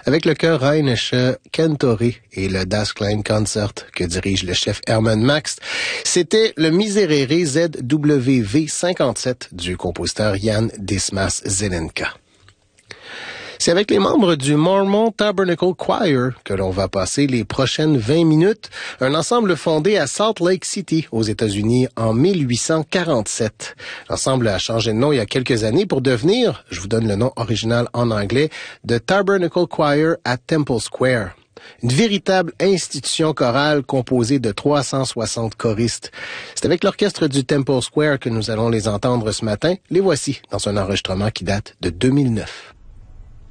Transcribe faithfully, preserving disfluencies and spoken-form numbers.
avec le chœur Rheinische Cantori et le Das Klein Concert que dirige le chef Hermann Max. C'était le Miserere Z W V cinquante-sept du compositeur Jan Dismas Zelenka. C'est avec les membres du Mormon Tabernacle Choir que l'on va passer les prochaines vingt minutes, un ensemble fondé à Salt Lake City, aux États-Unis, en mille huit cent quarante-sept. L'ensemble a changé de nom il y a quelques années pour devenir, je vous donne le nom original en anglais, The Tabernacle Choir at Temple Square. Une véritable institution chorale composée de trois cent soixante choristes. C'est avec l'orchestre du Temple Square que nous allons les entendre ce matin. Les voici dans un enregistrement qui date de deux mille neuf.